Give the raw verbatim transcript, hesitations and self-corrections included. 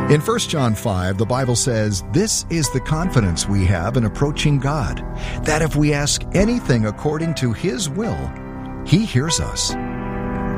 In First John five, the Bible says, "This is the confidence we have in approaching God, that if we ask anything according to His will, He hears us."